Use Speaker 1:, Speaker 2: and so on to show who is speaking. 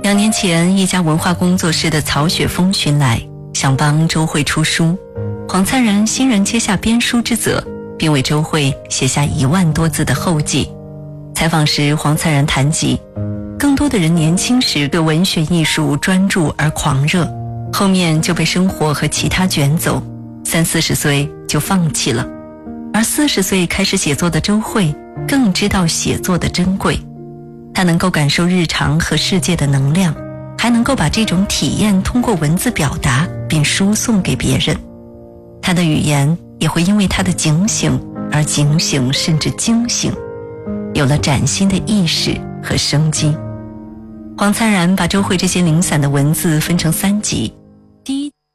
Speaker 1: 2年前，一家文化工作室的曹雪峰寻来，想帮周慧出书。黄灿然欣然接下编书之责，并为周慧写下1万多字的后记。采访时，黄灿然谈及，更多的人年轻时对文学艺术专注而狂热，后面就被生活和其他卷走，30、40岁就放弃了。而40岁开始写作的周慧更知道写作的珍贵，她能够感受日常和世界的能量，还能够把这种体验通过文字表达并输送给别人。她的语言也会因为她的警醒而警醒，甚至惊醒，有了崭新的意识和生机。黄灿然把周慧这些零散的文字分成3集，